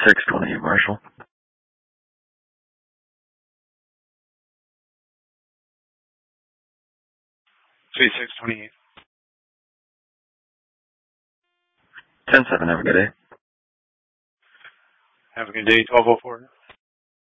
628 Marshall. Suite 628. 10-7, have a good day. Have a good day, 1204.